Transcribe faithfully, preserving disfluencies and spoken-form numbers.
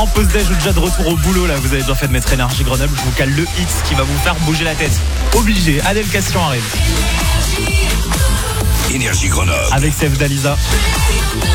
en pause déj ou déjà de retour au boulot, là, vous avez bien fait de mettre Énergie Grenoble. Je vous cale le hit qui va vous faire bouger la tête. Obligé. Adèle Question arrive. Énergie Grenoble. Avec Sef Dalisa.